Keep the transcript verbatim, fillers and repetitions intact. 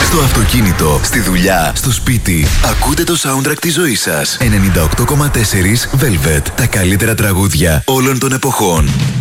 Στο αυτοκίνητο, στη δουλειά, στο σπίτι. Ακούτε το soundtrack της ζωής σας. ενενήντα οκτώ κόμμα τέσσερα Velvet. Τα καλύτερα τραγούδια όλων των εποχών.